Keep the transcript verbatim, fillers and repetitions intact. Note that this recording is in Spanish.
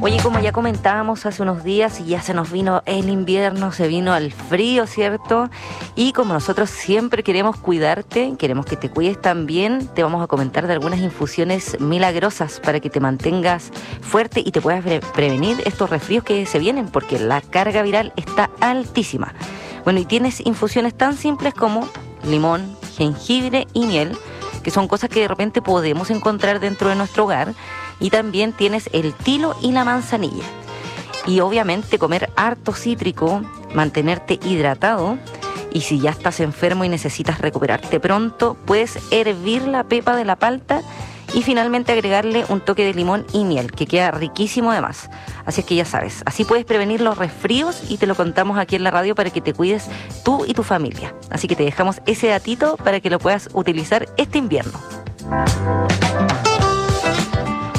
Oye, como ya comentábamos hace unos días, ya se nos vino el invierno, se vino el frío, ¿cierto? Y como nosotros siempre queremos cuidarte, queremos que te cuides también, te vamos a comentar de algunas infusiones milagrosas para que te mantengas fuerte y te puedas pre- prevenir estos resfríos que se vienen, porque la carga viral está altísima. Bueno, y tienes infusiones tan simples como limón, jengibre y miel, que son cosas que de repente podemos encontrar dentro de nuestro hogar. Y también tienes el tilo y la manzanilla. Y obviamente comer harto cítrico, mantenerte hidratado. Y si ya estás enfermo y necesitas recuperarte pronto, puedes hervir la pepa de la palta y finalmente agregarle un toque de limón y miel, que queda riquísimo además. Así es que ya sabes, así puedes prevenir los resfríos y te lo contamos aquí en la radio para que te cuides tú y tu familia. Así que te dejamos ese datito para que lo puedas utilizar este invierno.